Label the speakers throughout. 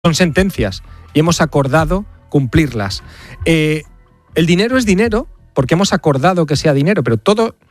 Speaker 1: Son sentencias y hemos acordado cumplirlas. El dinero es dinero porque hemos acordado que sea dinero, pero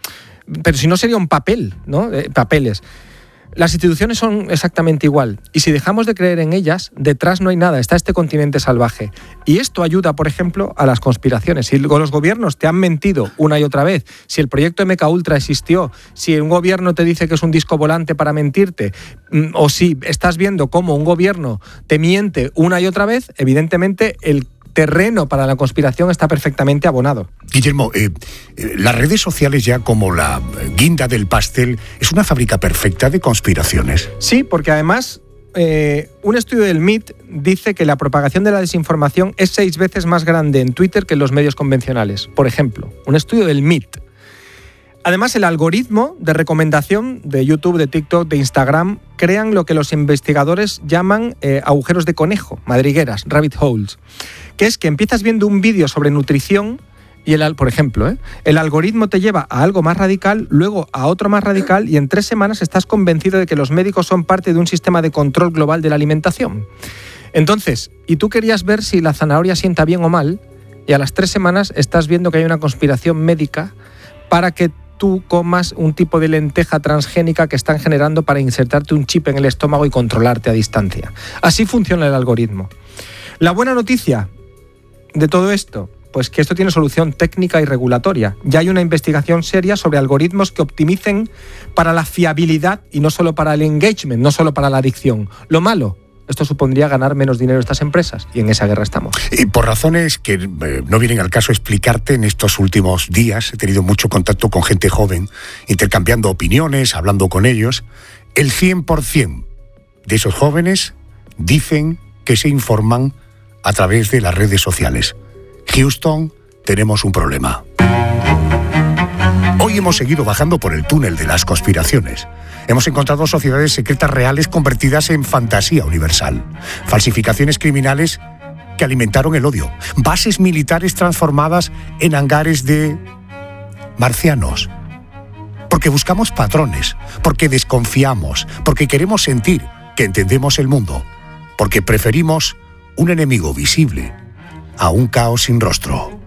Speaker 1: si no sería un papel, ¿no? Papeles. Las instituciones son exactamente igual y si dejamos de creer en ellas, detrás no hay nada, está este continente salvaje. Y esto ayuda, por ejemplo, a las conspiraciones. Si los gobiernos te han mentido una y otra vez, si el proyecto MKUltra existió, si un gobierno te dice que es un disco volante para mentirte, o si estás viendo cómo un gobierno te miente una y otra vez, evidentemente el terreno para la conspiración está perfectamente abonado.
Speaker 2: Guillermo, las redes sociales ya como la guinda del pastel es una fábrica perfecta de conspiraciones.
Speaker 1: Sí, porque además un estudio del MIT dice que la propagación de la desinformación es 6 veces más grande en Twitter que en los medios convencionales. Por ejemplo, un estudio del MIT. Además, el algoritmo de recomendación de YouTube, de TikTok, de Instagram, crean lo que los investigadores llaman agujeros de conejo, madrigueras, rabbit holes, que es que empiezas viendo un vídeo sobre nutrición y, por ejemplo, el algoritmo te lleva a algo más radical, luego a otro más radical y en 3 semanas estás convencido de que los médicos son parte de un sistema de control global de la alimentación. Entonces, y tú querías ver si la zanahoria sienta bien o mal y a las 3 semanas estás viendo que hay una conspiración médica para que tú comas un tipo de lenteja transgénica que están generando para insertarte un chip en el estómago y controlarte a distancia. Así funciona el algoritmo. La buena noticia de todo esto, pues que esto tiene solución técnica y regulatoria. Ya hay una investigación seria sobre algoritmos que optimicen para la fiabilidad y no solo para el engagement, no solo para la adicción. Lo malo, esto supondría ganar menos dinero a estas empresas y en esa guerra estamos.
Speaker 2: Y por razones que no vienen al caso explicarte, en estos últimos días he tenido mucho contacto con gente joven, intercambiando opiniones, hablando con ellos. El 100% de esos jóvenes dicen que se informan a través de las redes sociales. Houston, tenemos un problema. Hoy hemos seguido bajando por el túnel de las conspiraciones. Hemos encontrado sociedades secretas reales convertidas en fantasía universal. Falsificaciones criminales que alimentaron el odio. Bases militares transformadas en hangares de marcianos. Porque buscamos patrones, porque desconfiamos, porque queremos sentir que entendemos el mundo, porque preferimos un enemigo visible a un caos sin rostro.